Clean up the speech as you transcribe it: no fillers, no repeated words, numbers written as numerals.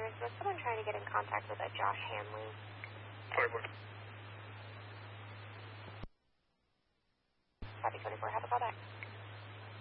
There's someone trying to get in contact with a Josh Hanley. Forward. Copy 24, have a call back.